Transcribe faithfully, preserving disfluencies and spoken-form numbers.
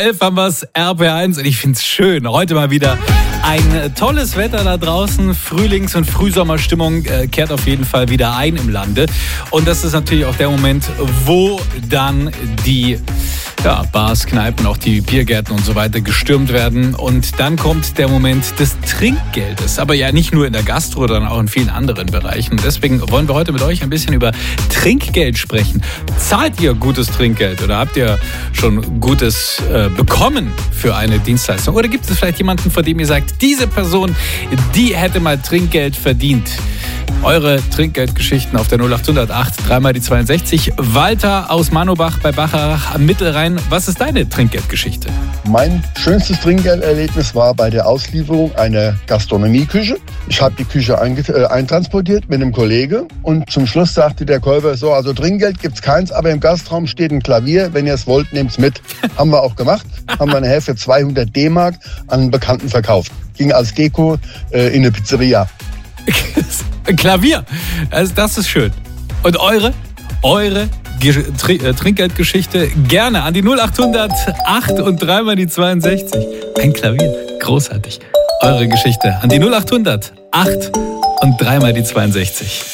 elf haben wir es, R P R eins und ich finde es schön. Heute mal wieder ein tolles Wetter da draußen. Frühlings- und Frühsommerstimmung äh, kehrt auf jeden Fall wieder ein im Lande. Und das ist natürlich auch der Moment, wo dann die ja, Bars, Kneipen, auch die Biergärten und so weiter gestürmt werden. Und dann kommt der Moment des Trinkgeldes. Aber ja nicht nur in der Gastro, sondern auch in vielen anderen Bereichen. Deswegen wollen wir heute mit euch ein bisschen über Trinkgeld sprechen. Zahlt ihr gutes Trinkgeld oder habt ihr schon Gutes äh, bekommen für eine Dienstleistung? Oder gibt es vielleicht jemanden, von dem ihr sagt, diese Person, die hätte mal Trinkgeld verdient? Eure Trinkgeldgeschichten auf der null acht null null acht, dreimal die zweiundsechzig. Walter aus Manobach bei Bacharach am Mittelrhein. Was ist deine Trinkgeldgeschichte? Mein schönstes Trinkgelderlebnis war bei der Auslieferung einer Gastronomieküche. Ich habe die Küche einge- äh, eintransportiert mit einem Kollege und zum Schluss sagte der Käufer so, also Trinkgeld gibt's keins, aber im Gastraum steht ein Klavier, wenn ihr es wollt, nehmt's mit. Haben wir auch gemacht, haben wir nachher für zweihundert D-Mark an einen Bekannten verkauft. Ging als Deko äh, in eine Pizzeria. Ein Klavier, also das ist schön. Und eure, eure Ge- Tr- äh, Trinkgeldgeschichte gerne an die null acht null null acht und dreimal die zweiundsechzig. Ein Klavier, großartig. Eure Geschichte an die null acht null null acht und dreimal die zweiundsechzig.